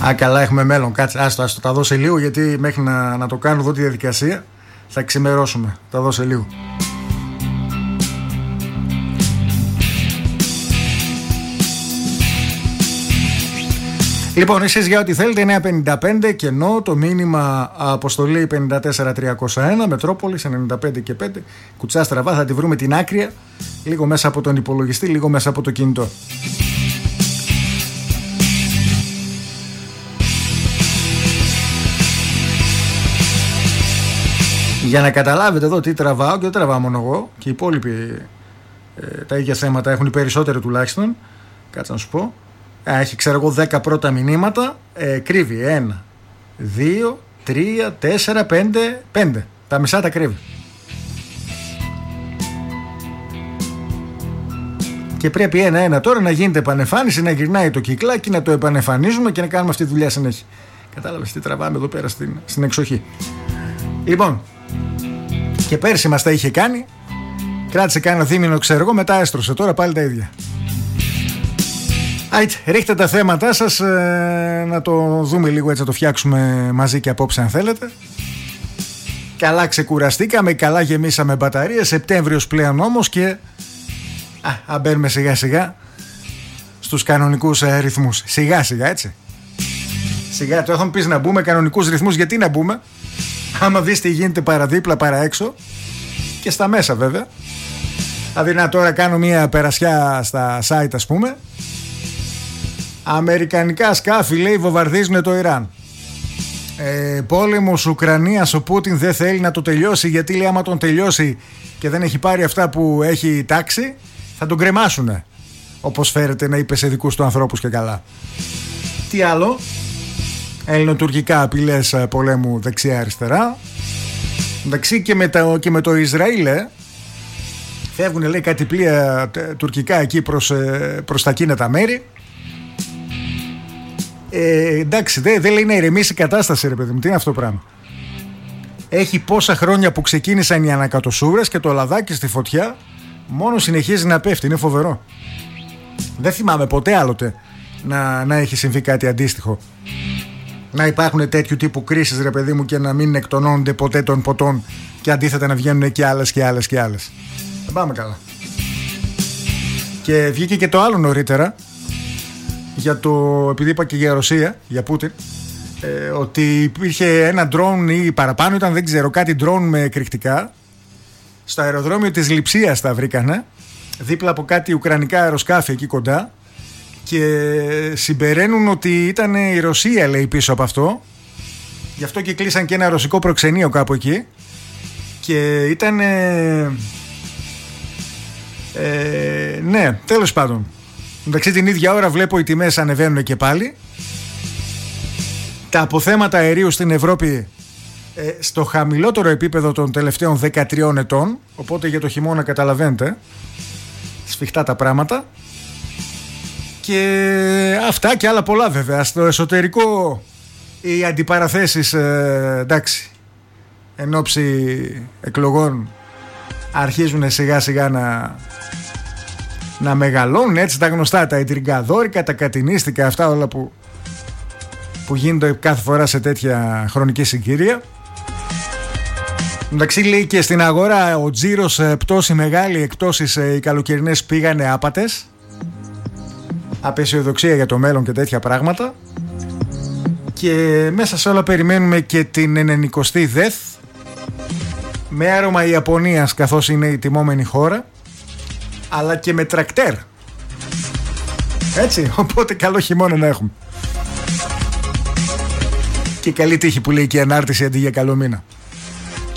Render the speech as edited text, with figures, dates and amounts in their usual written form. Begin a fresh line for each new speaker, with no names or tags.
Καλά, έχουμε μέλλον. Κάτσε, άστο, τα δώσε λίγο, γιατί μέχρι να το κάνω εδώ τη διαδικασία θα ξημερώσουμε. Τα δώσε λίγο. Λοιπόν, εσείς για ό,τι θέλετε, 955 κενό, το μήνυμα αποστολή 54301, Μετρόπολης 95 και 5, κουτσά στραβά, θα τη βρούμε την άκρια, λίγο μέσα από τον υπολογιστή, λίγο μέσα από το κινητό. Για να καταλάβετε εδώ τι τραβάω, και δεν τραβάω μόνο εγώ, και οι υπόλοιποι τα ίδια θέματα έχουν οι περισσότεροι τουλάχιστον. Κάτσε να σου πω. Έχει, ξέρω εγώ, 10 πρώτα μηνύματα. Κρύβει 1, 2, 3, 4, 5. Τα μισά τα κρύβει. Και πρέπει ένα-ένα τώρα να γίνεται επανεμφάνιση, να γυρνάει το κυκλάκι, να το επανεμφανίζουμε και να κάνουμε αυτή τη δουλειά συνέχεια. Κατάλαβες τι τραβάμε εδώ πέρα στην εξοχή. Λοιπόν, και πέρσι μας τα είχε κάνει. Κράτησε κάνα δίμηνο, ξέρω εγώ, μετά έστρωσε. Τώρα πάλι τα ίδια. Ρίχτε τα θέματά σας, να το δούμε λίγο, έτσι να το φτιάξουμε μαζί και απόψε αν θέλετε. Καλά ξεκουραστήκαμε, καλά γεμίσαμε μπαταρίες. Σεπτέμβριος πλέον όμως και μπαίνουμε σιγά σιγά στους κανονικούς ρυθμούς. Σιγά σιγά, έτσι. Σιγά, τώρα θα μου πεις να μπούμε κανονικούς ρυθμούς. Γιατί να μπούμε, άμα δεις τι γίνεται παραδίπλα, παραέξω και στα μέσα βέβαια. Δηλαδή να τώρα κάνω μια περασιά στα site, ας πούμε. Αμερικανικά σκάφη, λέει, βομβαρδίζουν το Ιράν. Πόλεμος Ουκρανίας, ο Πούτιν δεν θέλει να το τελειώσει, γιατί λέει άμα τον τελειώσει και δεν έχει πάρει αυτά που έχει τάξει, θα τον κρεμάσουνε, όπως φέρεται να είπε σε δικούς του ανθρώπους και καλά. Τι άλλο? Ελληνοτουρκικά απειλές πολέμου δεξιά-αριστερά. Εντάξει, και με το Ισραήλ φεύγουν, λέει, κάτι πλοία τουρκικά εκεί προς τα εκείνα τα μέρη. Εντάξει, δεν λέει να ηρεμήσει η κατάσταση, ρε παιδί μου. Τι είναι αυτό το πράγμα? Έχει πόσα χρόνια που ξεκίνησαν οι ανακατοσούρες και το λαδάκι στη φωτιά μόνο συνεχίζει να πέφτει. Είναι φοβερό. Δεν θυμάμαι ποτέ άλλοτε να έχει συμβεί κάτι αντίστοιχο. Να υπάρχουν τέτοιου τύπου κρίσεις, ρε παιδί μου, και να μην εκτονώνονται ποτέ των ποτών, και αντίθετα να βγαίνουν και άλλες και άλλες και άλλες. Δεν πάμε καλά. Και βγήκε και το άλλο νωρίτερα, επειδή είπα και για Ρωσία, για Πούτιν, ότι υπήρχε ένα ντρόουν ή παραπάνω, ήταν, δεν ξέρω, κάτι ντρόουν με εκρηκτικά στο αεροδρόμιο της Λειψίας, τα βρήκανε δίπλα από κάτι ουκρανικά αεροσκάφη εκεί κοντά, και συμπεραίνουν ότι ήταν η Ρωσία, λέει, πίσω από αυτό. Γι' αυτό και κλείσαν και ένα ρωσικό προξενείο κάπου εκεί. Και ήταν ναι, τέλος πάντων. Εντάξει, την ίδια ώρα βλέπω οι τιμές ανεβαίνουν και πάλι. Τα αποθέματα αερίου στην Ευρώπη στο χαμηλότερο επίπεδο των τελευταίων 13 ετών. Οπότε για το χειμώνα καταλαβαίνετε, σφιχτά τα πράγματα. Και αυτά και άλλα πολλά βέβαια. Στο εσωτερικό οι αντιπαραθέσεις, εντάξει, εν ώψη εκλογών αρχίζουν σιγά σιγά να μεγαλώνουν, έτσι, τα γνωστά, τα ιντριγκαδόρικα, τα κατηνίστικα, αυτά όλα που γίνονται κάθε φορά σε τέτοια χρονική συγκυρία. Εντάξει, λέει, και στην αγορά ο τζίρος πτώση μεγάλη, εκτόσεις οι καλοκαιρινές πήγανε άπατες. Απεσιοδοξία για το μέλλον και τέτοια πράγματα. Και μέσα σε όλα περιμένουμε και την 90η ΔΕΘ, με άρωμα Ιαπωνίας, καθώς είναι η τιμόμενη χώρα, αλλά και με τρακτέρ. Έτσι, οπότε καλό χειμώνα να έχουμε. Και καλή τύχη που λέει και η ανάρτηση αντί για καλό μήνα.